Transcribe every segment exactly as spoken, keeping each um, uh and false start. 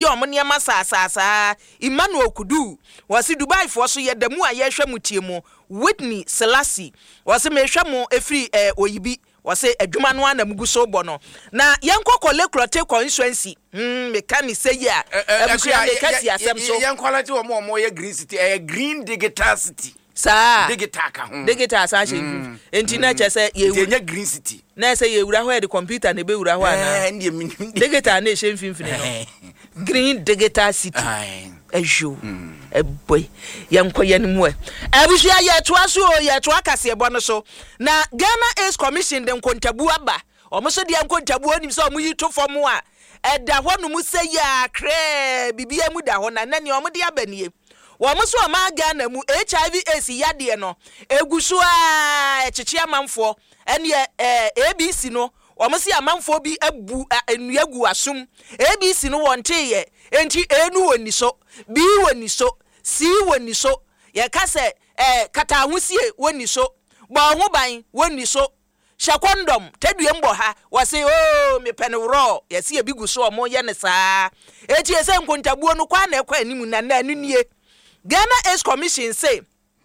omo niam sa sa sa Emmanuel Kudu wasi Dubai fo so ye damu a ye hwe mutie mu Whitney Selassie wasi me hwe mu efri eh, oyibi wasi adwuma no ana mugu so bo no na yenko kolekrote constituency hmm me kan say ya abusia me kasi asem so yenko lati omo omo ye green city eh green digital city sa digital ka ho digital sa she enti na che say ye ye green city na say ye wura ho e de computer na be wura ho ana eh ndi minim digital na she mfimfini no green digital city ejo e boy yanko yanmu e abusia ye to aso ye to akase ebo no so na Ghana Ace Commission de nkontabu aba omo so de nkontabu onim so omo yi to fom a eda ho no mu say ya kre bibia mu da ho na na ne omo de abanie womo so ma Ghana mu H I V AIDS yade no egusu a echichi amanfo ene A B C no womo si amanfo bi abu enuagu asum A B C no wonte ye enti enu woni so bi woni so si woni so ye ka se eh kata ahosie woni so bo ho ban woni so shakondom tedue mbo ha wase oh me penwro ye se bi gu so omo ye ne saa eti ese nkontabuo no kwa na ekwa animu na na anu nie Ghana Ace Commission say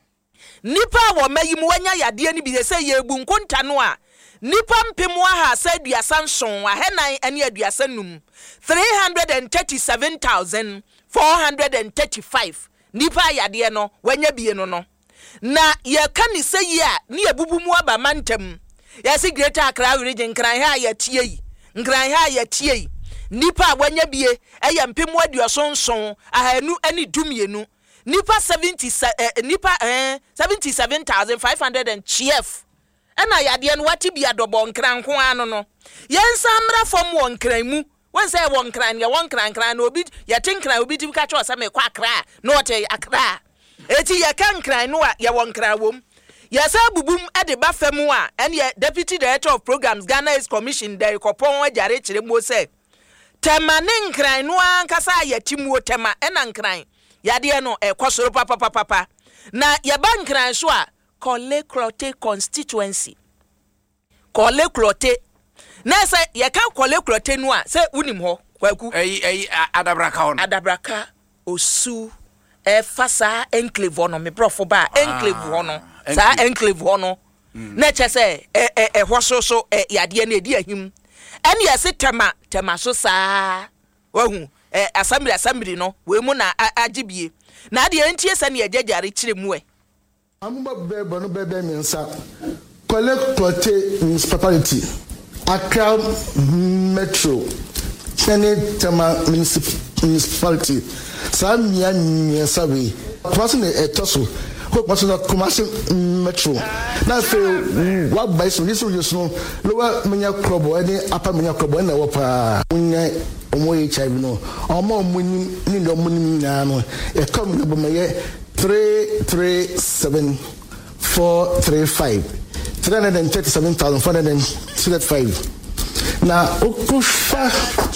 nipa wo mayimu wanya yade ani bi say ye bu nkonta no a nipa mpemu aha sa aduasa nson a henan ane aduasa num three hundred thirty-seven thousand four hundred thirty-five nipa yade no wanya bie no no na ye kan say ya ne abubu mu aba mantem ya si Greater Accra region kran ha ya tie yi nkran ha ya tie yi nipa wanya bie eye mpemu aduasa nson ahanu ani dumienu nipa seventy uh, nipa eh seventy-seven thousand five hundred and chief ena yade no wati bia dobo nkran ko ano no yensa mra fom won kran mu won say won kran ya won kran kran no obi ya tinkran obi tim ka cho sa me kwa akra no wote akra eti ya kan kran no ya won kran wom ya sa bubum e de ba fam a ene deputy director of programs Ghana Ace Commission der kopon ajare kire mo say tema ne nkran no ankasa ya timuo tema ena nkran yade no e kwosoro papa papa papa na ya bankran so a Kole Krote constituency Kole Krote na se ye ka Kole Krote no a se unim ho kwaku eh eh adabraka ho adabraka osu e fasa enclave no me brofo ba enclave ho no sa enclave ho no na che se e e hwoso so yade na edi ahim ene ye se tema tema so sa wahu eh assembly assembly no we mu na agibie na de entie se ne agagare kire mu e amuma bebe no bebe mensa Kole Krote municipality Accra metro Senate Tema municipality Samia Nyesawe person etoso ko person na Kumasi metro na fe what by so this is no lower menya krobo any upper menya krobo na wo pa unya omo H I V no omo muni ni ndo muni na no e come no bo ye three three seven four three five three hundred thirty-seven thousand four hundred thirty-five na okufa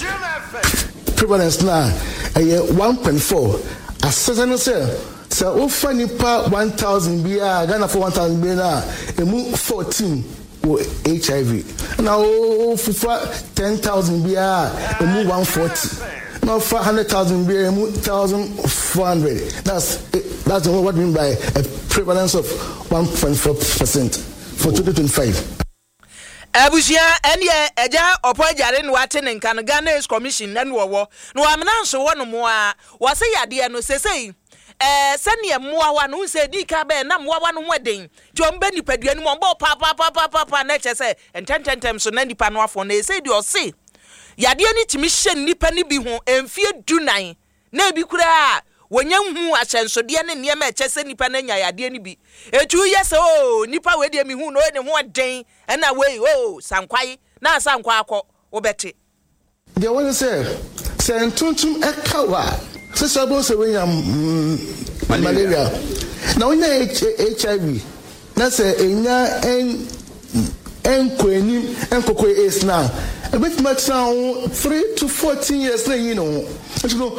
prevalence na eh one point four assessment say so ofa nipa one thousand bia Ghana for one thousand bia na emu fourteen wo H I V na ofufa ten thousand bia emu one forty now four hundred thousand bia emu one thousand four hundred that's that's what we mean by a prevalence of one point four percent for twenty twenty-five. Abusia ene eja opojare no ate ne nkan Ghana Ace Commission na no wo no amna nso wo no mo a wo se yade no sesei eh sene moa wa no se di ka be na moa wa no hoden jombe nipadua ni mo mbo pa pa pa pa pa na che se entententem so na nipa no afo na se di o se yade ni timi hye nipa ni bi ho emfie dunan na bi kura wonya hu ahyensode ne niam eche se nipa na nya yade ni bi etu yese o nipa we de mi hu no ne ho den na we o sankwai na sankwa akọ obete the one say say tuntum ekawa se sabo se we yam malaria na onya H I V na se enya en enkwani enkoko is now a bit much now three to fourteen years na you know you know